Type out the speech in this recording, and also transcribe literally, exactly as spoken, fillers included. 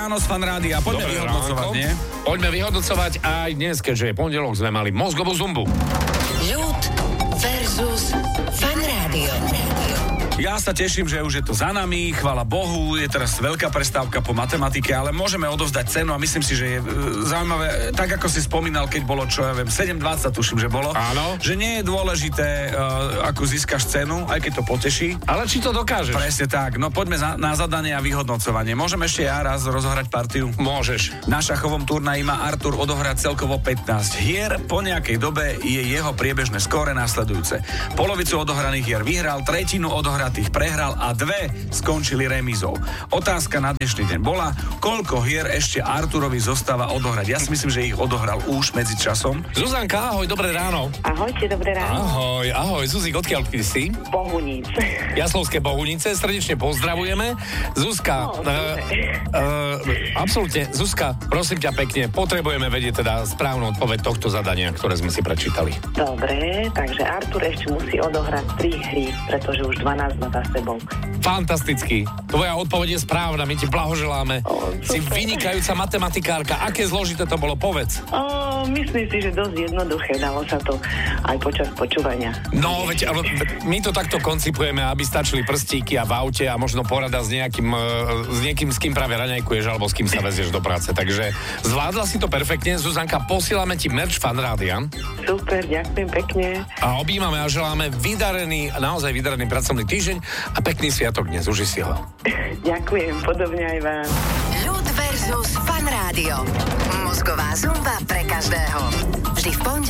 ráno z Fan Rádia. Poďme Dobré vyhodnocovať, ránko. nie? Poďme vyhodnocovať aj dnes, keďže je pondelok, sme mali mozgovú zumbu. Ľud versus Fan Rádio. Ja sa teším, že už je to za nami, chvála Bohu, je teraz veľká prestávka po matematike, ale môžeme odovzdať cenu a myslím si, že je e, zaujímavé, tak ako si spomínal, keď bolo, čo ja viem, sedem dvadsať tuším, že bolo. Áno. Že nie je dôležité, e, ako získaš cenu, aj keď to poteší. Ale či to dokážeš? Presne tak, no poďme za, na zadanie a vyhodnocovanie. Môžem ešte ja raz rozohrať partiu? Môžeš. Na šachovom turnaji má Artur odohrať celkovo pätnásť hier, po nejakej dobe je jeho priebežné skóre nasledujúce. Polovicu odohraných hier vyhral, tretinu odohratých prehral a dve skončili remízou. Otázka na dnešný deň bola, koľko hier ešte Arturovi zostáva odohrať. Ja si myslím, že ich odohral už medzi časom. Zuzanka, ahoj, dobré ráno. Ahojte, dobré ráno. Ahoj, ahoj, Zuzik, odkiaľ ty si? Bohuníc. Jaslovské Bohunice, srdečne pozdravujeme. Zuzka, No, uh, uh, absolútne, Zuzka, prosím ťa pekne, potrebujeme vedieť teda správnu odpoveď tohto zadania, ktoré sme si prečítali. Dobre, takže Artur ešte musí odohrať tri hry, pretože už dvanásť má za sebou. Fantasticky. Tvoja odpoveď je správna, my ti blahoželáme. O, Si super. vynikajúca matematikárka. Aké zložité to bolo, povedz. O, myslím si, že dosť jednoduché, dalo sa to aj počas počúvania. No, veď ale my to takto koncipujeme, aby stačili prstíky a v aute a možno porada s nejakým, e, s niekým, s kým práve raňajkuješ alebo s kým sa vezieš do práce. Takže zvládla si to perfektne. Zuzanka, posílame ti merch Fan Rádia Super, ďakujem pekne. a objímame a želáme vydarený, naozaj vydarený pracovný týždeň a pekný sviatok dnes. Uži si ho. Ďakujem, podobne aj vám. Ľud versus Fan Rádio. Mozgová zumba pre každého. Vždy v pondelok